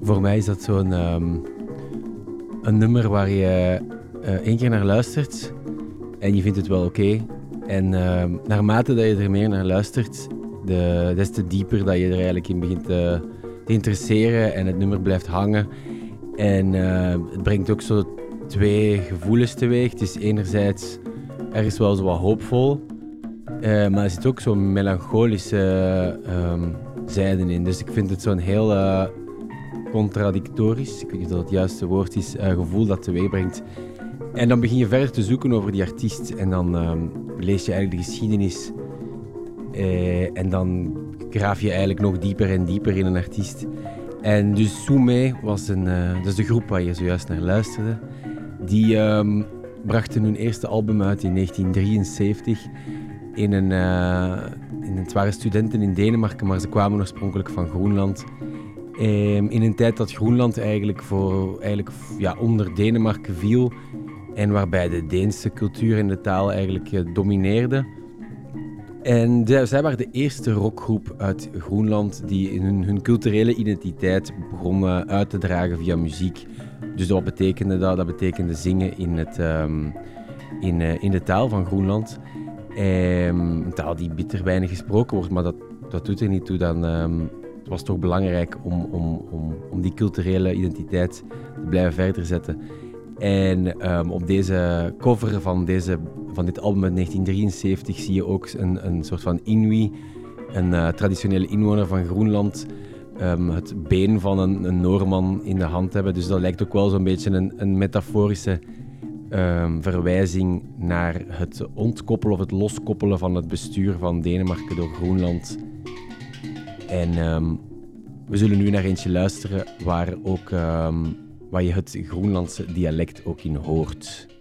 Voor mij is dat zo'n een nummer waar je 1 keer naar luistert en je vindt het wel oké. En naarmate dat je er meer naar luistert, des te dieper dat je er eigenlijk in begint te interesseren en het nummer blijft hangen. En het brengt ook zo 2 gevoelens teweeg. Het is enerzijds ergens wel zo wat hoopvol, maar er zit ook zo'n melancholische zijde in. Dus ik vind het zo'n heel contradictorisch, ik weet niet of dat het juiste woord is, gevoel dat teweeg brengt. En dan begin je verder te zoeken over die artiest en dan lees je eigenlijk de geschiedenis en dan graaf je eigenlijk nog dieper en dieper in een artiest. En dus Soumé was dat is de groep waar je zojuist naar luisterde. Die brachten hun eerste album uit in 1973. Het waren studenten in Denemarken, maar ze kwamen oorspronkelijk van Groenland. In een tijd dat Groenland eigenlijk onder Denemarken viel en waarbij de Deense cultuur en de taal eigenlijk domineerden. En zij waren de eerste rockgroep uit Groenland die hun culturele identiteit begon uit te dragen via muziek. Dus wat betekende dat? Dat betekende zingen in de taal van Groenland. Een taal die bitter weinig gesproken wordt, maar dat doet er niet toe. Het was toch belangrijk om die culturele identiteit te blijven verder zetten. En op deze cover van dit album uit 1973 zie je ook een soort van Inuit, een traditionele inwoner van Groenland, het been van een Noorman in de hand hebben. Dus dat lijkt ook wel zo'n beetje een metaforische verwijzing naar het ontkoppelen of het loskoppelen van het bestuur van Denemarken door Groenland. En we zullen nu naar eentje luisteren waar je het Groenlandse dialect ook in hoort.